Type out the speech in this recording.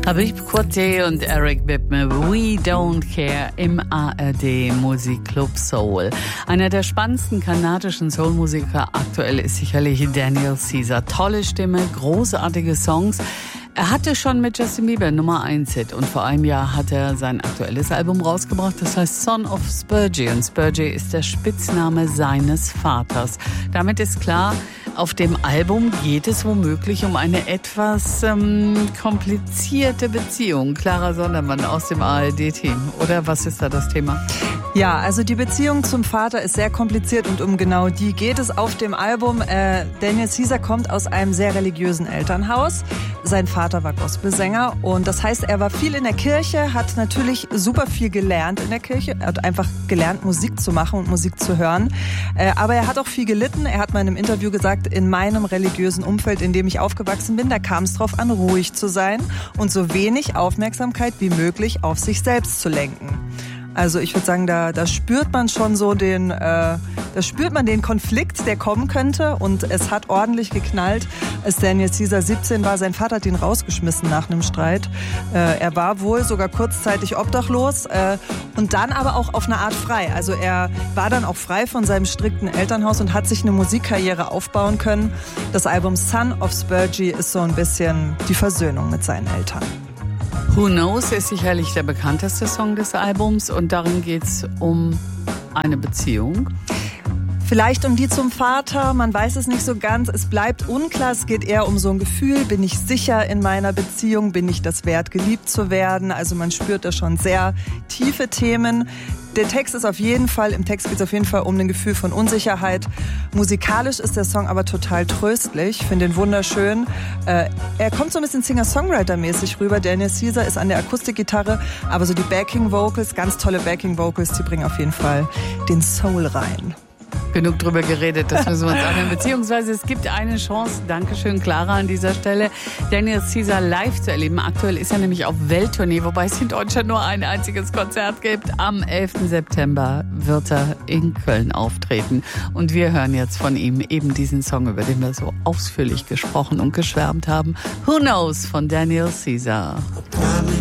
Habib Quartet und Eric Bittmer, We Don't Care im ARD Musikclub Soul. Einer der spannendsten kanadischen Soulmusiker aktuell ist sicherlich Daniel Caesar. Tolle Stimme, großartige Songs. Er hatte schon mit Justin Bieber Nummer 1-Hit und vor einem Jahr hat er sein aktuelles Album rausgebracht, das heißt Son of Spurgey. Und Spurgey ist der Spitzname seines Vaters. Damit ist klar, auf dem Album geht es womöglich um eine etwas komplizierte Beziehung. Clara Sondermann aus dem ARD-Team. Oder was ist da das Thema? Ja, also die Beziehung zum Vater ist sehr kompliziert und um genau die geht es auf dem Album. Daniel Caesar kommt aus einem sehr religiösen Elternhaus. Sein Vater war Gospelsänger und das heißt, er war viel in der Kirche, hat natürlich super viel gelernt in der Kirche. Er hat einfach gelernt, Musik zu machen und Musik zu hören. Aber er hat auch viel gelitten. Er hat mal in einem Interview gesagt, in meinem religiösen Umfeld, in dem ich aufgewachsen bin, da kam es drauf an, ruhig zu sein und so wenig Aufmerksamkeit wie möglich auf sich selbst zu lenken. Also ich würde sagen, da spürt man schon so den Konflikt, der kommen könnte. Und es hat ordentlich geknallt, als Daniel Caesar 17 war. Sein Vater hat ihn rausgeschmissen nach einem Streit. Er war wohl sogar kurzzeitig obdachlos und dann aber auch auf eine Art frei. Also er war dann auch frei von seinem strikten Elternhaus und hat sich eine Musikkarriere aufbauen können. Das Album Son of Spurgey ist so ein bisschen die Versöhnung mit seinen Eltern. Who Knows ist sicherlich der bekannteste Song des Albums und darin geht's um eine Beziehung. Vielleicht um die zum Vater, man weiß es nicht so ganz, es bleibt unklar, es geht eher um so ein Gefühl, bin ich sicher in meiner Beziehung, bin ich das wert, geliebt zu werden, also man spürt da schon sehr tiefe Themen. Der Text ist auf jeden Fall, im Text geht es auf jeden Fall um ein Gefühl von Unsicherheit. Musikalisch ist der Song aber total tröstlich, ich finde ihn wunderschön. Er kommt so ein bisschen Singer-Songwriter-mäßig rüber. Daniel Caesar ist an der Akustikgitarre, aber so die Backing-Vocals, ganz tolle Backing-Vocals, die bringen auf jeden Fall den Soul rein. Genug drüber geredet, das müssen wir uns anhören. Beziehungsweise es gibt eine Chance, Dankeschön Clara an dieser Stelle, Daniel Caesar live zu erleben. Aktuell ist er nämlich auf Welttournee, wobei es in Deutschland nur ein einziges Konzert gibt. Am 11. September wird er in Köln auftreten. Und wir hören jetzt von ihm eben diesen Song, über den wir so ausführlich gesprochen und geschwärmt haben. Who Knows von Daniel Caesar. Promise